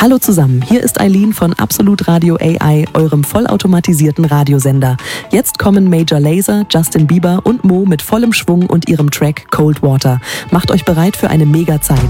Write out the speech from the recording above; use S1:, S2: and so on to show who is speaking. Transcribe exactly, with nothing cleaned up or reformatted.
S1: Hallo zusammen, hier ist Eileen von Absolut Radio A I, eurem vollautomatisierten Radiosender. Jetzt kommen Major Lazer, Justin Bieber und Mo mit vollem Schwung und ihrem Track Cold Water. Macht euch bereit für eine Mega-Zeit.